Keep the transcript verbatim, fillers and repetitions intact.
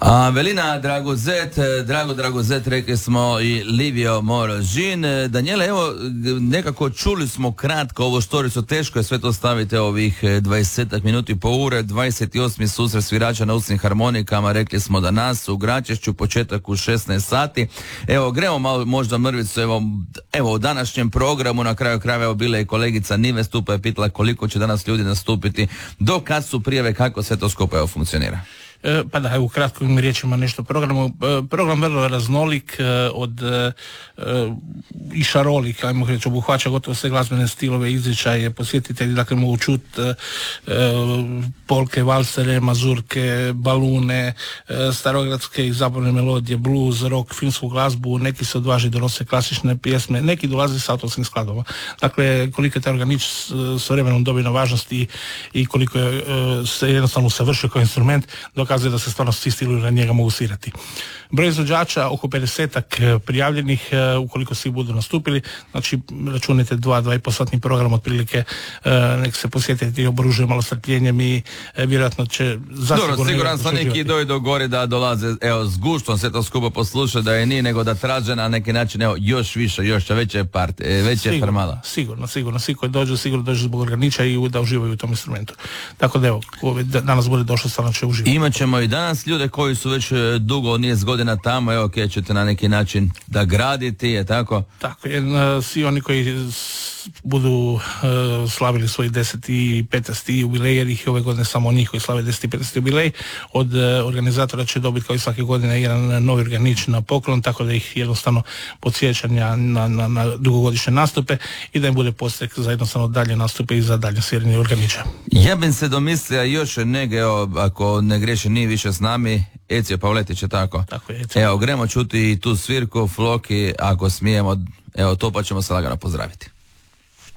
A Velina Dragozet, Drago Dragozet, rekli smo i Livio Morožin. Daniele, evo, nekako čuli smo kratko ovo storicu, teško je sve to staviti ovih dvadeset minuti po ure, dvadeset osmi susret svirača na usnim harmonikama, rekli smo da nas u Gračešću, početak u šesnaest sati. Evo, gremo malo možda mrvicu, evo, evo u današnjem programu, na kraju krajeva evo bila i kolegica Nive Stupa je pitala koliko će danas ljudi nastupiti, do kad su prijave, kako sve to skupa evo funkcionira. E, pa da, evo u kratkim riječima nešto o programu. E, program vrlo raznolik, e, od e, i šarolik, ajmo reći, obuhvaća gotovo sve glazbene stilove, izričaje, posjetitelji, dakle mogu čuti e, polke, valsere, mazurke, balune, e, starogradske i zabavne melodije, blues, rock, filmsku glazbu, neki se odvaži donose klasične pjesme, neki dolaze sa autorskim skladova. Dakle, koliko je taj organič s vremenom dobio na važnosti i koliko je e, se jednostavno usavršio kao instrument, dokazuje da se stvarno svi stilovi na njega mogu svirati. Broj izvođača oko pedesetak prijavljenih, ukoliko svi budu nastupili, znači računajte dva, dva i pol satni program otprilike, nek se posjetiti i oboružuju malo strpljenjem i vjerojatno će zasigurno... Dobro, siguran sam neki dojdu gore da dolaze, evo, s guštom se to skupo posluša, da je nije, nego da traže na neki način, evo, još više, još veće part, veće formala. Sigurno, sigurno, svi koji dođu, sigurno dođu zbog organiča i da uživaju u tom instrumentu. Tako da evo, danas bude došlo, stvarno će uživati. Imaćemo i danas ljude koji su već dugo niz godina tamo, evo, kje ćete na neki način da graditi, je tako? Tako je, svi oni koji budu uh, slavili svoj deset i petnaesti jubilej, jer ih ove godine samo njih koji slave deset i petnaesti jubilej, od uh, organizatora će dobiti kao i svake godine jedan novi organič na poklon, tako da ih jednostavno podsjećanja na, na, na dugogodišnje nastupe i da im bude podsjek za jednostavno dalje nastupe i za dalje sviranje organiča. Ja bih se domislio još nege, evo, ako ne greši nije više s nami, Ecio Pavletić, je tako? Tako je, Ecio. Evo, gremo čuti i tu svirku, Floki, ako smijemo, evo, to pa ćemo se lagano pozdraviti.